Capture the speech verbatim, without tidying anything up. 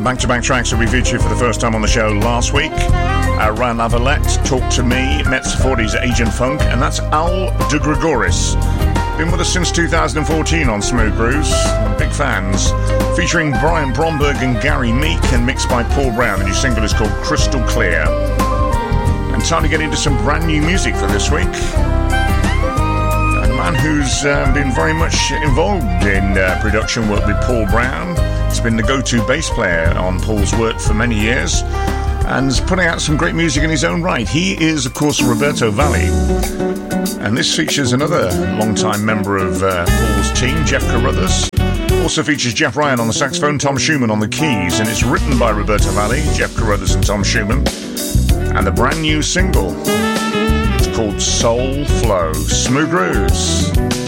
back-to-back tracks that we featured for the first time on the show last week. Uh, Ran Avalette, Talk to Me, Metz forty's Agent Funk, and that's Al De Gregoris. Been with us since two thousand fourteen on Smooth Grooves. Big fans. Featuring Brian Bromberg and Gary Meek and mixed by Paul Brown. The new single is called Crystal Clear. And time to get into some brand new music for this week. A man who's uh, been very much involved in uh, production work with Paul Brown. He's been the go-to bass player on Paul's work for many years and is putting out some great music in his own right. He is, of course, Roberto Valli. And this features another long-time member of uh, Paul's team, Jeff Carruthers. Also features Jeff Ryan on the saxophone, Tom Schumann on the keys, and it's written by Roberto Valli, Jeff Carruthers and Tom Schumann. And the brand new single, it's called Soul Flow. Smooth Grooves.